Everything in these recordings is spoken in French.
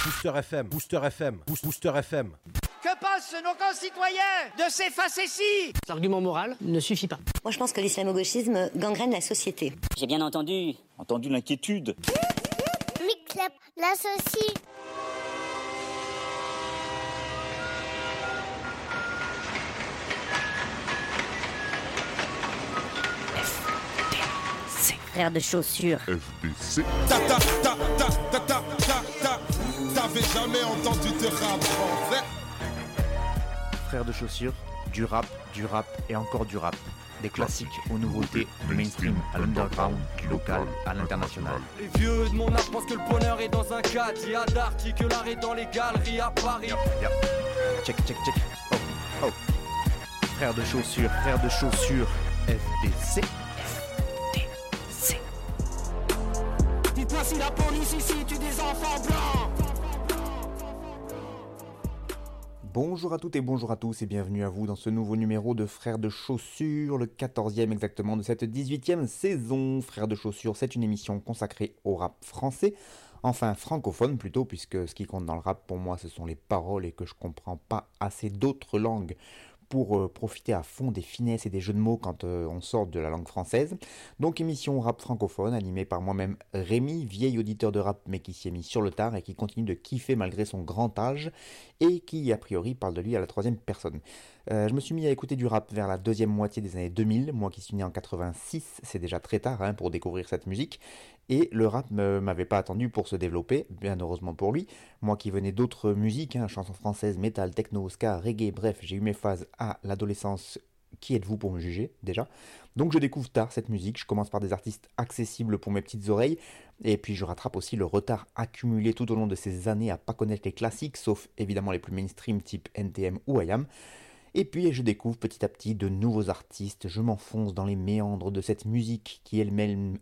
Booster FM, Booster FM, Booster FM. Que pensent nos concitoyens de ces facéties ? Cet argument moral ne suffit pas. Moi, je pense que l'islamo-gauchisme gangrène la société. J'ai bien entendu l'inquiétude. Miclep, l'associe. Frère de chaussures. FDC. T'avais jamais entendu de rap français? Frères de chaussures, du rap et encore du rap. Des classiques aux nouveautés, du mainstream à l'underground, du local à l'international. Les vieux de mon âge pensent que le bonheur est dans un cadre. Il y a d'arty que l'art est dans les galeries à Paris. Check. Oh. Frères de chaussures, FDC. Dites-moi si la police ici tue des enfants blancs. Bonjour à toutes et bonjour à tous et bienvenue à vous dans ce nouveau numéro de Frères de Chaussures, le 14e exactement de cette 18e saison. Frères de Chaussures, c'est une émission consacrée au rap français, enfin francophone plutôt, puisque ce qui compte dans le rap pour moi ce sont les paroles et que je comprends pas assez d'autres langues pour profiter à fond des finesses et des jeux de mots quand on sort de la langue française. Donc émission rap francophone animée par moi-même Rémi, vieil auditeur de rap mais qui s'y est mis sur le tard et qui continue de kiffer malgré son grand âge et qui a priori parle de lui à la troisième personne. Je me suis mis à écouter du rap vers la deuxième moitié des années 2000, moi qui suis né en 86, c'est déjà très tard pour découvrir cette musique, et le rap ne m'avait pas attendu pour se développer, bien heureusement pour lui, moi qui venais d'autres musiques, chansons françaises, métal, techno, ska, reggae, bref, j'ai eu mes phases à l'adolescence. Qui êtes-vous pour me juger, déjà ? Donc je découvre tard cette musique, je commence par des artistes accessibles pour mes petites oreilles, et puis je rattrape aussi le retard accumulé tout au long de ces années à pas connaître les classiques, sauf évidemment les plus mainstream type NTM ou IAM. Et puis je découvre petit à petit de nouveaux artistes, je m'enfonce dans les méandres de cette musique qui elle-même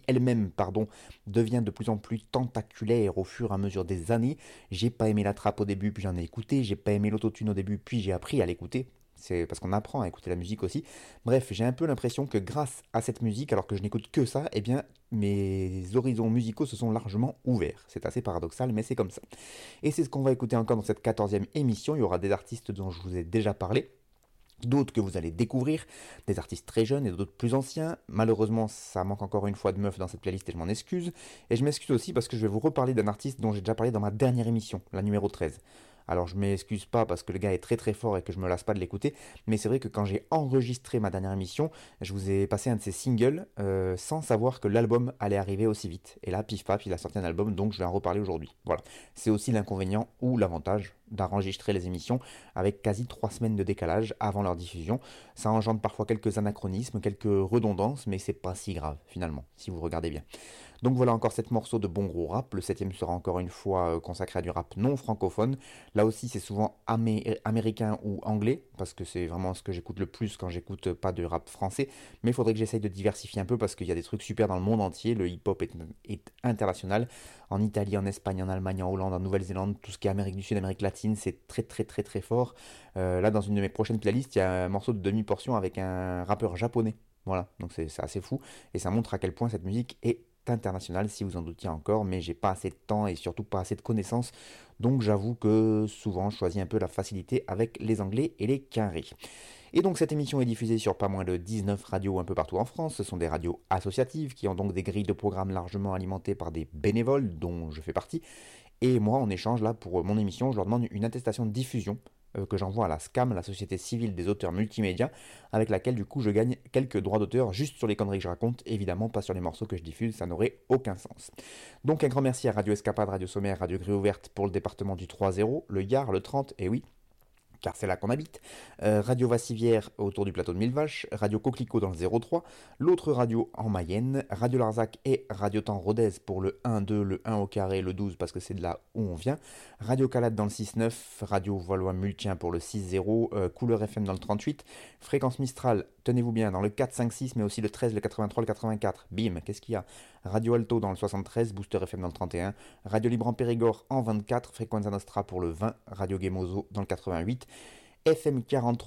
devient de plus en plus tentaculaire au fur et à mesure des années. J'ai pas aimé la trappe au début, puis j'en ai écouté, j'ai pas aimé l'autotune au début, puis j'ai appris à l'écouter. C'est parce qu'on apprend à écouter la musique aussi. Bref, j'ai un peu l'impression que grâce à cette musique, alors que je n'écoute que ça, eh bien, mes horizons musicaux se sont largement ouverts. C'est assez paradoxal, mais c'est comme ça. Et c'est ce qu'on va écouter encore dans cette 14e émission. Il y aura des artistes dont je vous ai déjà parlé, d'autres que vous allez découvrir, des artistes très jeunes et d'autres plus anciens. Malheureusement, ça manque encore une fois de meufs dans cette playlist et je m'en excuse. Et je m'excuse aussi parce que je vais vous reparler d'un artiste dont j'ai déjà parlé dans ma dernière émission, la numéro 13. Alors je m'excuse pas parce que le gars est très très fort et que je me lasse pas de l'écouter, mais c'est vrai que quand j'ai enregistré ma dernière émission, je vous ai passé un de ses singles sans savoir que l'album allait arriver aussi vite. Et là, pif paf, il a sorti un album, donc je vais en reparler aujourd'hui. Voilà, c'est aussi l'inconvénient ou l'avantage d'enregistrer les émissions avec quasi 3 semaines de décalage avant leur diffusion. Ça engendre parfois quelques anachronismes, quelques redondances, mais c'est pas si grave finalement, si vous regardez bien. Donc voilà encore 7 morceaux de bon gros rap. Le 7e sera encore une fois consacré à du rap non francophone. Là aussi c'est souvent américain ou anglais, parce que c'est vraiment ce que j'écoute le plus quand j'écoute pas de rap français. Mais il faudrait que j'essaye de diversifier un peu parce qu'il y a des trucs super dans le monde entier. Le hip-hop est international. En Italie, en Espagne, en Allemagne, en Hollande, en Nouvelle-Zélande, tout ce qui est Amérique du Sud, Amérique latine, c'est très très très très fort. Là dans une de mes prochaines playlists, il y a un morceau de demi-portion avec un rappeur japonais. Voilà, donc c'est assez fou. Et ça montre à quel point cette musique est international si vous en doutiez encore, mais j'ai pas assez de temps et surtout pas assez de connaissances, donc j'avoue que souvent je choisis un peu la facilité avec les anglais et les carrés. Et donc cette émission est diffusée sur pas moins de 19 radios un peu partout en France. Ce sont des radios associatives qui ont donc des grilles de programmes largement alimentées par des bénévoles dont je fais partie, et moi en échange là pour mon émission je leur demande une attestation de diffusion que j'envoie à la SCAM, la Société Civile des Auteurs Multimédia, avec laquelle du coup je gagne quelques droits d'auteur juste sur les conneries que je raconte, évidemment pas sur les morceaux que je diffuse, ça n'aurait aucun sens. Donc un grand merci à Radio Escapade, Radio Sommaire, Radio Grille Ouverte pour le département du 3-0, le Gard, le 30, et oui, car c'est là qu'on habite, Radio Vassivière autour du plateau de Millevaches, Radio Coquelicot dans le 03, l'autre radio en Mayenne, Radio Larzac et Radio Temps Rodez pour le 1-2, le 1 au carré, le 12 parce que c'est de là où on vient, Radio Calade dans le 6-9, Radio Valois-Multien pour le 6-0, Couleur FM dans le 38, Fréquence Mistral, tenez-vous bien, dans le 4-5-6, mais aussi le 13, le 83, le 84, bim, qu'est-ce qu'il y a ? Radio Alto dans le 73, Booster FM dans le 31, Radio Libre en Périgord en 24, Frequenza Nostra pour le 20, Radio Gemozo dans le 88, FM 43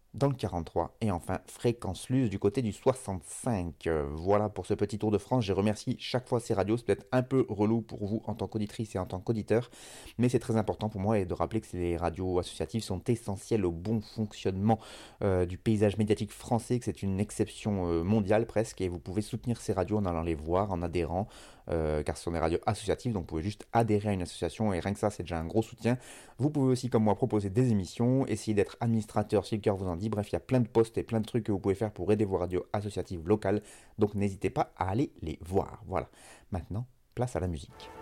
dans le 43 et enfin Fréquence Luce du côté du 65. Voilà pour ce petit tour de France. Je remercie chaque fois ces radios. C'est peut-être un peu relou pour vous en tant qu'auditrice et en tant qu'auditeur, mais c'est très important pour moi et de rappeler que ces radios associatives sont essentielles au bon fonctionnement du paysage médiatique français, que c'est une exception mondiale presque, et vous pouvez soutenir ces radios en allant les voir, en adhérant, car ce sont des radios associatives, donc vous pouvez juste adhérer à une association et rien que ça c'est déjà un gros soutien. Vous pouvez aussi comme moi proposer des émissions, essayer d'être administrateur si le cœur vous en dit. Bref, il y a plein de posts et plein de trucs que vous pouvez faire pour aider vos radios associatives locales, donc n'hésitez pas à aller les voir. Voilà, maintenant place à la musique.